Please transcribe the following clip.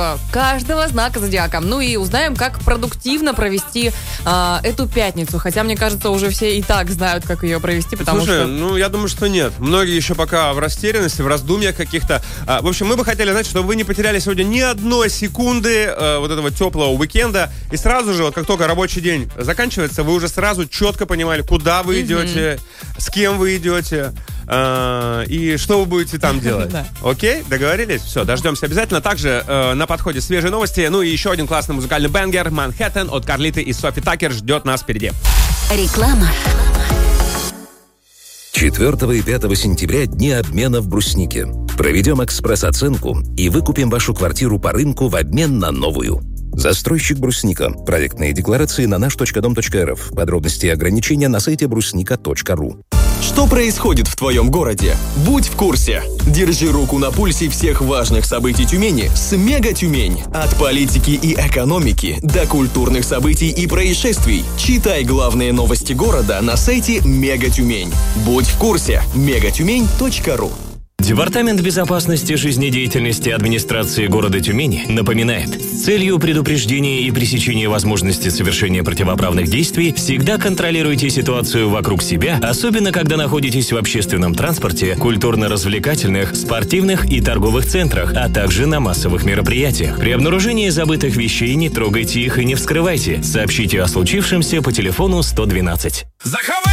каждого знака зодиака. Ну и узнаем, как продуктивно провести эту пятницу. Хотя, мне кажется, уже все и так знают, как ее провести, потому Слушай, что... я думаю, что нет. Многие еще пока в растерянности, в раздумьях каких-то. В общем, мы бы хотели, знаете, чтобы вы не потеряли сегодня ни одной секунды вот этого теплого уикенда. И сразу же, вот как только рабочий день заканчивается, вы уже сразу четко понимали, куда вы идете, с кем вы идете и что вы будете там делать. Окей? Договорились? Все, дождемся обязательно. Также на подходе свежие новости. Ну и еще один классный музыкальный бенгер «Манхэттен» от Карлиты и Софи Таккер ждет нас впереди. Реклама. 4 и 5 сентября дни обмена в Бруснике. Проведем экспресс-оценку и выкупим вашу квартиру по рынку в обмен на новую. Застройщик Брусника. Проектные декларации на наш.дом.рф. Подробности и ограничения на сайте брусника.ру. Что происходит в твоем городе? Будь в курсе. Держи руку на пульсе всех важных событий Тюмени с Мега Тюмень. От политики и экономики до культурных событий и происшествий. Читай главные новости города на сайте Мега Тюмень. Будь в курсе. megatюмень.ру. Департамент безопасности жизнедеятельности администрации города Тюмени напоминает, с целью предупреждения и пресечения возможности совершения противоправных действий всегда контролируйте ситуацию вокруг себя, особенно когда находитесь в общественном транспорте, культурно-развлекательных, спортивных и торговых центрах, а также на массовых мероприятиях. При обнаружении забытых вещей не трогайте их и не вскрывайте. Сообщите о случившемся по телефону 112.